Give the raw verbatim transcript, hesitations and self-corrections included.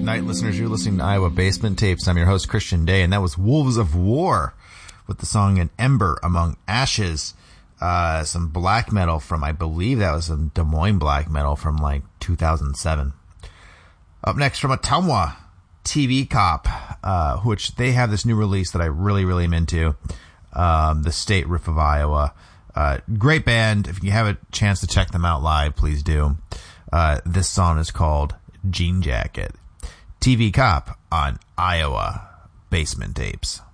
night, listeners. You're listening to Iowa Basement Tapes. I'm your host, Christian Day, and that was Wolves of War with the song An Ember Among Ashes. Uh, some black metal from, I believe that was some Des Moines black metal from like two thousand seven. Up next from Ottumwa, T V Cop, uh, which they have this new release that I really, really am into. Um, the State Riff of Iowa. Uh, great band. If you have a chance to check them out live, please do. Uh, this song is called Jean Jacket. T V Cop on Iowa Basement Tapes.